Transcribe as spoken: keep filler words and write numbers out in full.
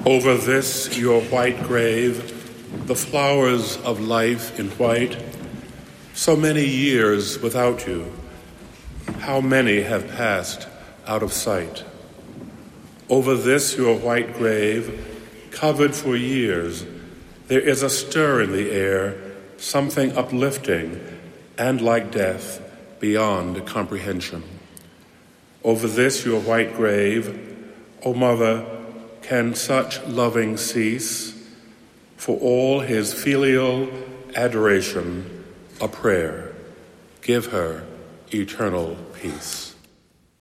Over this your white grave, the flowers of life in white, so many years without you, how many have passed out of sight. Over this your white grave, covered for years, there is a stir in the air, something uplifting and like death beyond comprehension. Over this your white grave, O Mother, can such loving cease? For all his filial adoration, a prayer. Give her eternal peace.